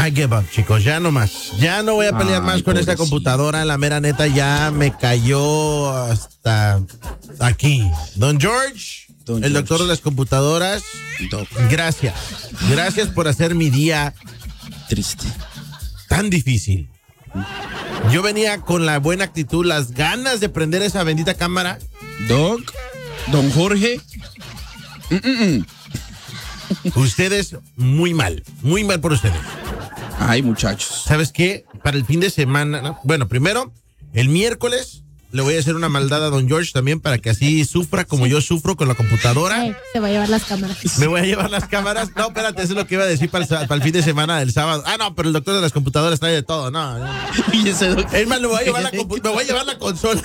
I give up, chicos, ya no más. Ya no voy a pelear más con esta computadora. La mera neta ya me cayó hasta aquí. Don George, el doctor de las computadoras. Gracias. Gracias por hacer mi día triste. Tan difícil. Yo venía con la buena actitud, las ganas de prender esa bendita cámara. Doc, don Jorge. Ustedes, muy mal por ustedes. Ay, muchachos. ¿Sabes qué? Para el fin de semana, ¿no? Bueno, primero, el miércoles le voy a hacer una maldad a don George también para que así sufra como yo sufro con la computadora. Se va a llevar las cámaras. ¿Me voy a llevar las cámaras? No, espérate, eso es lo que iba a decir para el fin de semana del sábado. Ah, no, pero el doctor de las computadoras trae de todo, no. Y ese doctor... Es más, me voy a llevar la consola.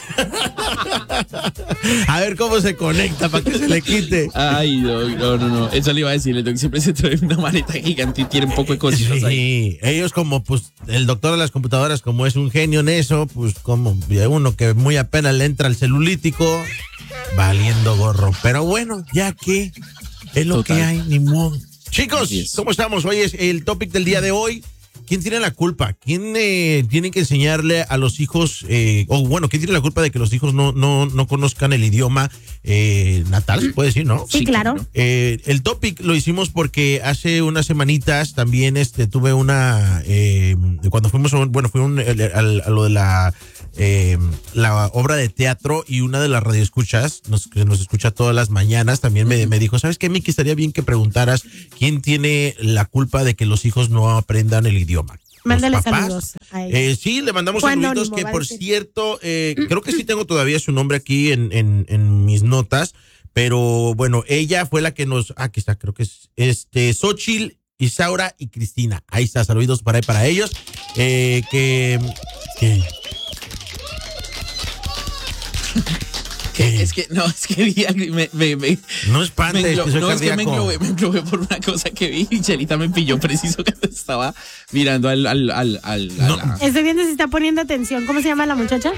A ver cómo se conecta para que se le quite. Ay, no. Eso le iba a decir, el doctor siempre se trae una maleta gigante y tiene un poco de cositas ahí. Sí, ellos como, pues, el doctor de las computadoras, como es un genio en eso, pues, como uno que muy apenas le entra el celulítico, valiendo gorro. Pero bueno, ya que es lo que hay, ni modo. Chicos, ¿cómo estamos? Hoy es el topic del día de hoy. ¿Quién tiene la culpa? ¿Quién tiene que enseñarle a los hijos, quién tiene la culpa de que los hijos no conozcan el idioma natal, se puede decir, ¿no? Sí, claro. El topic lo hicimos porque hace unas semanitas también tuve una, cuando fuimos, a lo de la obra de teatro, y una de las radioescuchas que nos escucha todas las mañanas también me dijo, ¿sabes qué, Miki? Estaría bien que preguntaras quién tiene la culpa de que los hijos no aprendan el idioma. Mándale saludos a ella. Sí, le mandamos saluditos, que por cierto, creo que sí tengo todavía su nombre aquí en mis notas, pero bueno, ella fue la que aquí está, creo que es Xochitl, Isaura y Cristina. Ahí está, saluditos para ellos. Es que no espantes. Me englobé por una cosa que vi y Chelita me pilló preciso que estaba mirando al Estoy viendo si está poniendo atención. ¿Cómo se llama la muchacha?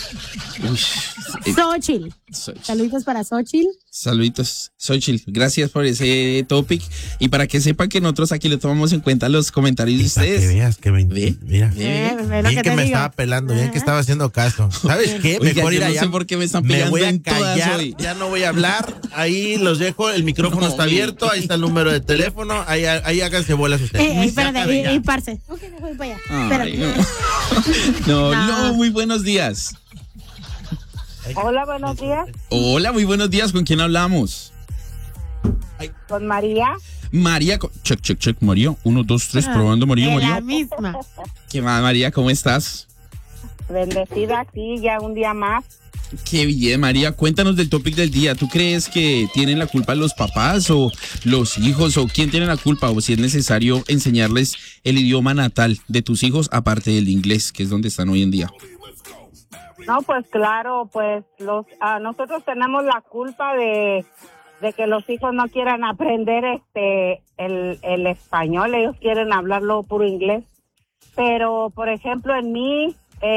Xochitl. Saluditos para Xochitl. Saluditos, Xochitl. Gracias por ese topic. Y para que sepan que nosotros aquí le tomamos en cuenta los comentarios de ustedes. Que veas que mira. Bien que me digo. Estaba pelando, bien que estaba haciendo caso. ¿Sabes qué? Oiga, mejor ir yo allá. no sé por qué me están pillando. Me voy a en callar, hoy. ya no voy a hablar. Ahí los dejo, el micrófono está abierto, ahí está el número de teléfono, ahí háganse bolas ustedes. Espérate, y parce. Ok, me voy para allá. Ay, no, muy buenos días. Hola, buenos días. Hola, muy buenos días. ¿Con quién hablamos? Con María. María, check, María. 1, 2, 3, probando María. La misma. ¿Qué más, María? ¿Cómo estás? Bendecida aquí, ya un día más. Qué bien, María. Cuéntanos del topic del día. ¿Tú crees que tienen la culpa los papás o los hijos? ¿O quién tiene la culpa? ¿O si es necesario enseñarles el idioma natal de tus hijos, aparte del inglés, que es donde están hoy en día? No, pues claro, pues nosotros tenemos la culpa de que los hijos no quieran aprender el español. Ellos quieren hablarlo puro inglés. Pero, por ejemplo, en mi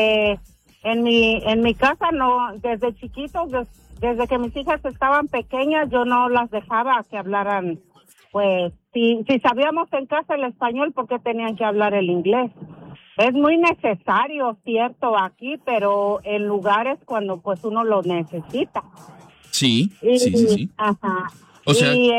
casa no, desde chiquitos, desde que mis hijas estaban pequeñas, yo no las dejaba que hablaran, pues, si sabíamos en casa el español, ¿por qué tenían que hablar el inglés? Es muy necesario, cierto, aquí, pero en lugares cuando pues uno lo necesita. Sí. Ajá. O sea, sí.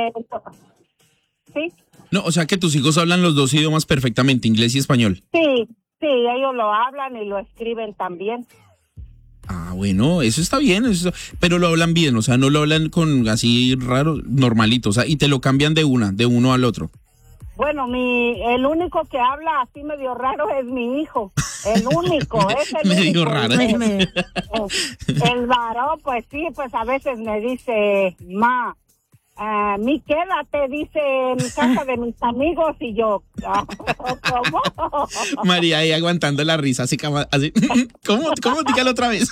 No, o sea que tus hijos hablan los dos idiomas perfectamente, inglés y español. Sí, ellos lo hablan y lo escriben también. Ah, bueno, eso está bien, pero lo hablan bien, o sea, no lo hablan con así raro, normalito, o sea, y te lo cambian de uno al otro. Bueno, el único que habla así medio raro es mi hijo. El único, es el medio único. raro. El varón, pues sí, pues a veces me dice, ma, mi quédate, dice, en casa de mis amigos, y yo, ¿cómo? María ahí aguantando la risa, así. ¿Cómo? Dígalo otra vez.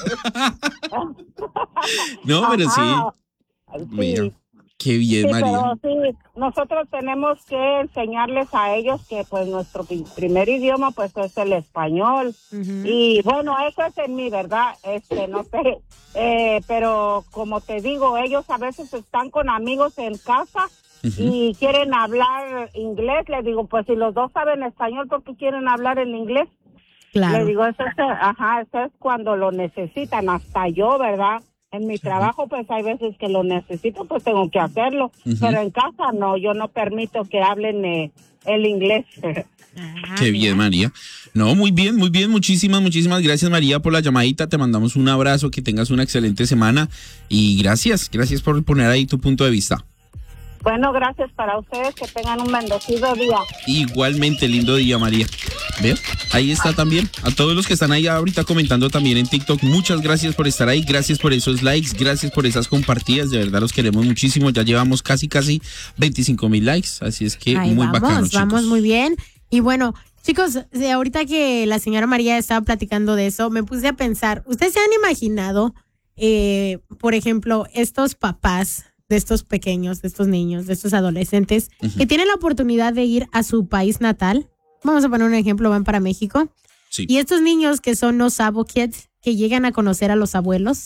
No, pero sí. Mira. Qué bien, María. Pero sí, nosotros tenemos que enseñarles a ellos que pues nuestro primer idioma pues es el español. Uh-huh. Y bueno, eso es en mí, ¿verdad? No sé, pero como te digo, ellos a veces están con amigos en casa y quieren hablar inglés. Le digo, pues si los dos saben español, ¿por qué quieren hablar en inglés? Claro. Le digo, eso es cuando lo necesitan. Hasta yo, ¿verdad? En mi trabajo, pues hay veces que lo necesito, pues tengo que hacerlo. Pero en casa no, yo no permito que hablen el inglés. Qué bien, María. No, muy bien, muy bien. Muchísimas gracias, María, por la llamadita. Te mandamos un abrazo, que tengas una excelente semana y gracias por poner ahí tu punto de vista. Bueno, gracias para ustedes, que tengan un bendecido día. Igualmente, lindo día, María. ¿Veo? Ahí está también. A todos los que están ahí ahorita comentando también en TikTok, muchas gracias por estar ahí, gracias por esos likes, gracias por esas compartidas, de verdad los queremos muchísimo. Ya llevamos casi 25,000 likes, así es que ahí muy vamos, bacano, chicos. Vamos muy bien. Y bueno, chicos, ahorita que la señora María estaba platicando de eso, me puse a pensar, ¿ustedes se han imaginado, por ejemplo, estos papás de estos pequeños, de estos niños, de estos adolescentes, que tienen la oportunidad de ir a su país natal? Vamos a poner un ejemplo, van para México. Sí. Y estos niños que son los Sabo Kids, que llegan a conocer a los abuelos,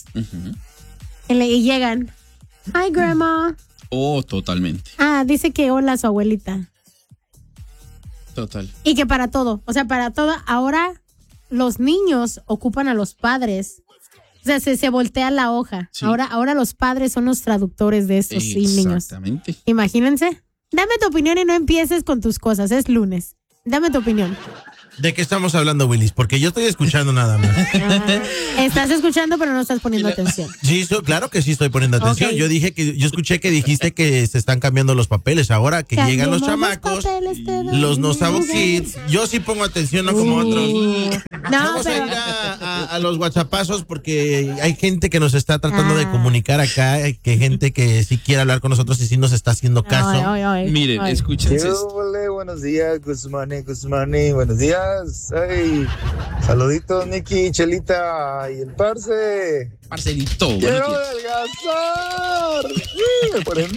y llegan, hi grandma. Oh, totalmente. Dice que hola a su abuelita. Total. Y que para todo, ahora los niños ocupan a los padres. O sea, se voltea la hoja. Sí. Ahora los padres son los traductores de estos niños. Exactamente. Imagínense. Dame tu opinión y no empieces con tus cosas. Es lunes. Dame tu opinión. ¿De qué estamos hablando, Willis? Porque yo estoy escuchando nada más. Estás escuchando, pero no estás poniendo atención. Sí, claro que sí estoy poniendo atención. Okay. Yo escuché que dijiste que se están cambiando los papeles. Ahora que llegan los chamacos, los no Sabo Kids. Yo sí pongo atención, no como otros. Vamos a ir a los WhatsAppazos porque hay gente que nos está tratando de comunicar acá, que hay gente que sí quiere hablar con nosotros y sí nos está haciendo caso. Miren, escúchense. Buenos días, Guzmán, buenos días. Ay, saluditos, Nicky, Chelita y el parce. Parcelito. ¡Quiero adelgazar! ¡Me ponen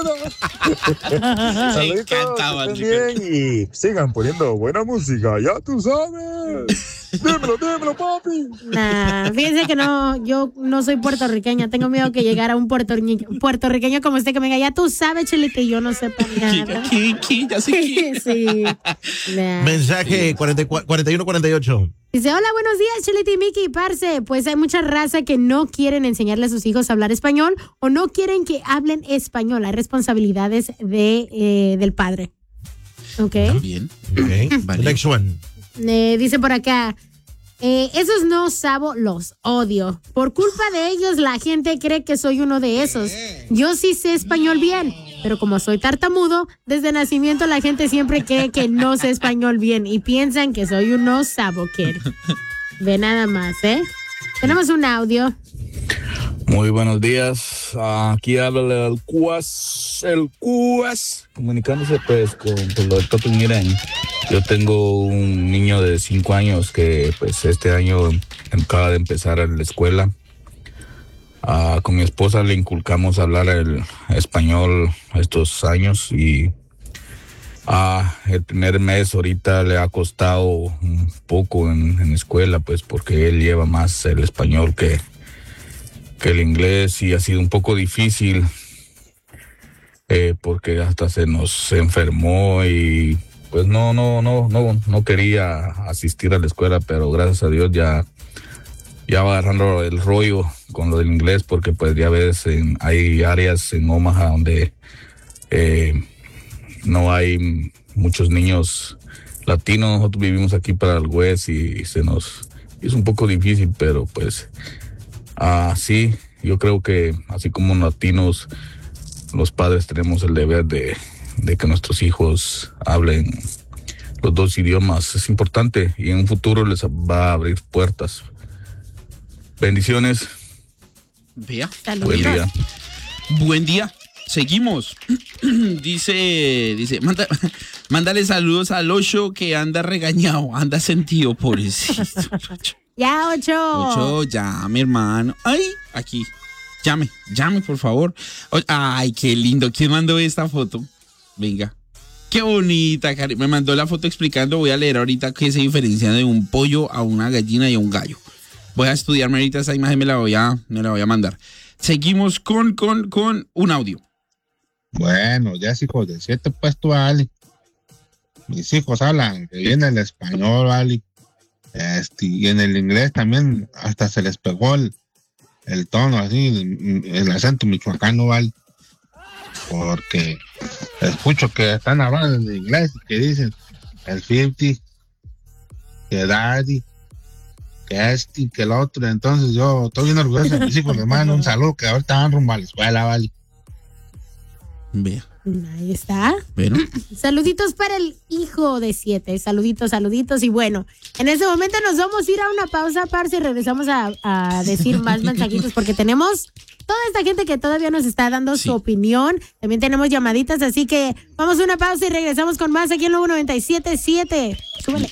duro! Saluditos, que estén bien y sigan poniendo buena música, ya tú sabes. Dímelo, papi. Fíjense que no, yo no soy puertorriqueña. Tengo miedo que llegara un puertorriqueño como usted que me diga, ya tú sabes, Chelita, y yo no sepa nada. Ya sé. Sí. Mensaje 4148. Dice, hola, buenos días, Chelita y Mickey, parce. Pues hay mucha raza que no quieren enseñarle a sus hijos a hablar español o no quieren que hablen español. Hay responsabilidades del padre. Ok. También. Okay. Vale. Next one. Dice por acá, esos no Sabo los odio. Por culpa de ellos la gente cree que soy uno de esos. Yo sí sé español bien, pero como soy tartamudo, desde nacimiento la gente siempre cree que no sé español bien y piensan que soy un no Sabo Kid. Ve nada más, Tenemos un audio. Muy buenos días, aquí habla el Cuas, comunicándose pues con lo del topic. Miren, yo tengo un niño de 5 años que pues este año acaba de empezar en la escuela. Con mi esposa le inculcamos hablar el español estos años y el primer mes ahorita le ha costado un poco en escuela pues porque él lleva más el español que el inglés y ha sido un poco difícil porque hasta se nos enfermó y pues no quería asistir a la escuela, pero gracias a Dios ya va agarrando el rollo con lo del inglés porque pues ya ves hay áreas en Omaha donde no hay muchos niños latinos. Nosotros vivimos aquí para el West y se nos hizo un poco difícil, pero pues sí, yo creo que así como latinos, los padres tenemos el deber de que nuestros hijos hablen los dos idiomas. Es importante y en un futuro les va a abrir puertas. Bendiciones. Vea. Buen día. Buen día. Seguimos. Dice, mándale saludos al Ocho que anda regañado, anda sentido, pobrecito. Ya, Ocho, ya, mi hermano. Ay, aquí. Llame, por favor. Ay, qué lindo. ¿Quién mandó esta foto? Venga. Qué bonita, Cari. Me mandó la foto explicando. Voy a leer ahorita qué se diferencia de un pollo a una gallina y a un gallo. Voy a estudiarme ahorita esa imagen, me la voy a mandar. Seguimos con un audio. Bueno, ya es hijo de 7, pues tú, vale. Mis hijos hablan bien el español, vale. Y en el inglés también hasta se les pegó el tono así, el acento michoacano, vale. Porque escucho que están hablando en inglés y que dicen el 50, que daddy, que que el otro. Entonces yo estoy bien orgulloso de mis hijos, les mando un saludo, que ahorita van rumbo a la escuela, vale. Vea. Ahí está. Bueno. Saluditos para el hijo de 7. Saluditos. Y bueno, en este momento nos vamos a ir a una pausa, parce, y regresamos a decir más mensajitos porque tenemos toda esta gente que todavía nos está dando su opinión. También tenemos llamaditas, así que vamos a una pausa y regresamos con más aquí en Lobo 97.7. Súbele.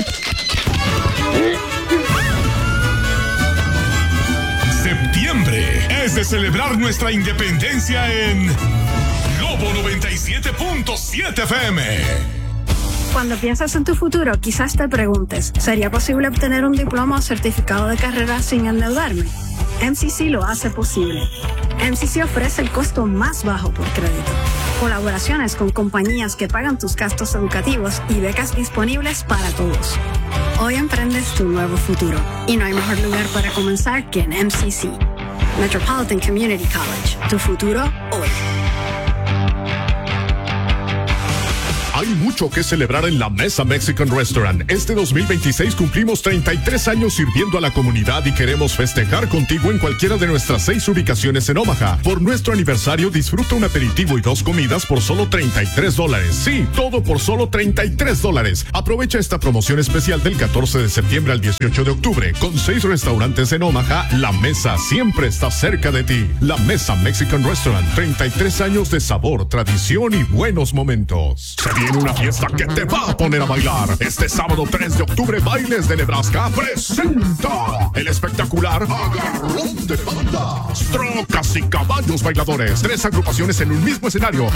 Septiembre es de celebrar nuestra independencia en Lobo 97.7 FM. Cuando piensas en tu futuro, quizás te preguntes, ¿sería posible obtener un diploma o certificado de carrera sin endeudarme? MCC lo hace posible. MCC ofrece el costo más bajo por crédito. Colaboraciones con compañías que pagan tus gastos educativos y becas disponibles para todos. Hoy emprendes tu nuevo futuro y no hay mejor lugar para comenzar que en MCC. Metropolitan Community College. Tu futuro hoy. Hay mucho que celebrar en La Mesa Mexican Restaurant. Este 2026 cumplimos 33 años sirviendo a la comunidad y queremos festejar contigo en cualquiera de nuestras 6 ubicaciones en Omaha. Por nuestro aniversario, disfruta un aperitivo y 2 comidas por solo $33. Sí, todo por solo $33. Aprovecha esta promoción especial del 14 de septiembre al 18 de octubre. Con 6 restaurantes en Omaha, La Mesa siempre está cerca de ti. La Mesa Mexican Restaurant, 33 años de sabor, tradición y buenos momentos. Viene una fiesta que te va a poner a bailar. Este sábado 3 de octubre, Bailes de Nebraska presenta el espectacular Agarrón de Bandas. Trocas y caballos bailadores. 3 agrupaciones en un mismo escenario.